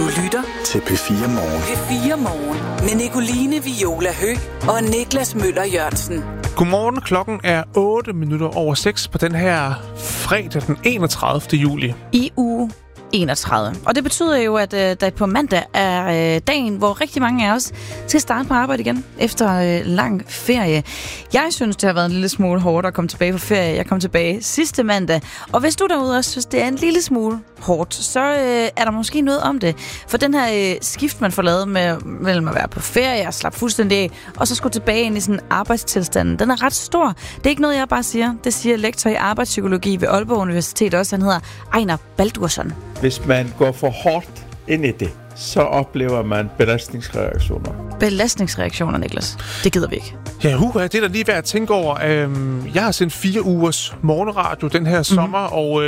Du lytter til P4 Morgen. P4 Morgen med Nicoline Viola Høgh og Niklas Møller Jørgensen. Godmorgen, klokken er 8:08 på den her fredag den 31. juli. I uge 31. Og det betyder jo, at der på mandag er dagen, hvor rigtig mange af os skal starte på arbejde igen efter lang ferie. Jeg synes, det har været en lille smule hårdt at komme tilbage på ferie. Jeg kom tilbage sidste mandag. Og hvis du derude også synes, det er en lille smule hårdt, så er der måske noget om det. For den her skift, man får lavet mellem at være på ferie og slappe fuldstændig af, og så skulle tilbage ind i sådan arbejdstilstanden, den er ret stor. Det er ikke noget, jeg bare siger. Det siger lektor i arbejdspsykologi ved Aalborg Universitet også. Han hedder Einar Baldursson. Hvis man går for hårdt ind i det, så oplever man belastningsreaktioner. Belastningsreaktioner, Niklas. Det gider vi ikke. Ja, det er da lige værd at tænke over. Jeg har sendt 4 ugers morgenradio den her sommer, og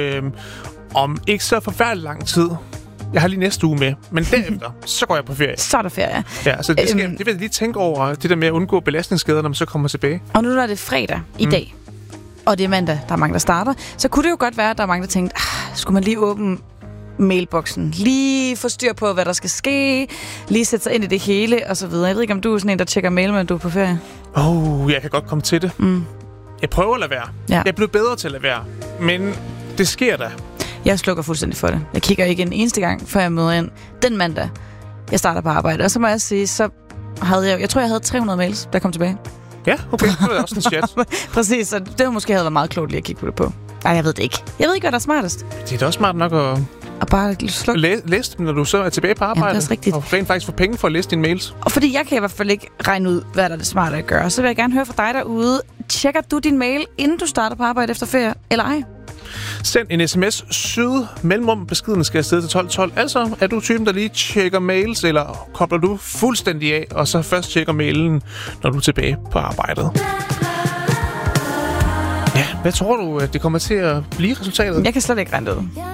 om ikke så forfærdelig lang tid. Jeg har lige næste uge med, men derefter, så går jeg på ferie. Så er der ferie. Ja, så det vil jeg lige tænke over, det der med at undgå belastningsskader, når man så kommer tilbage. Og nu er det fredag i dag, og det er mandag, der er mange, der starter. Så kunne det jo godt være, at der er mange, der tænkte, skulle man lige åbne mailboksen, lige få styr på, hvad der skal ske, lige sætte sig ind i det hele, og så videre. Jeg ved ikke, om du er sådan en, der tjekker mail, men du er på ferie. Jeg kan godt komme til det. Jeg prøver at lade være. Ja. Jeg er blevet bedre til at lade være, men det sker da. Jeg slukker fuldstændig for det. Jeg kigger ikke en eneste gang, før jeg møder ind den mandag, jeg starter på arbejde. Og så må jeg sige, så havde jeg tror, jeg havde 300 mails, der kom tilbage. Ja, okay. Det var også en chat. Præcis, så det måske havde været meget klogt lige at kigge på det på. Nej, jeg ved det ikke. Jeg ved ikke, hvad der er smartest. Det er da også smart nok at bare slukke. Læse dem, når du så er tilbage på arbejde. Ja, det er rigtigt. Og rent faktisk få penge for at læse dine mails. Og fordi jeg kan i hvert fald ikke regne ud, hvad der er det smarte at gøre, så vil jeg gerne høre fra dig derude. Tjekker du din mail, inden du starter på arbejde efter ferie, eller ej? Send en sms mellemrum beskeden skal afsted til 1212. Altså, er du typen, der lige tjekker mails, eller kobler du fuldstændig af, og så først tjekker mailen, når du er tilbage på arbejdet? Ja, hvad tror du, at det kommer til at blive resultatet? Jeg kan slet ikke regne det ud.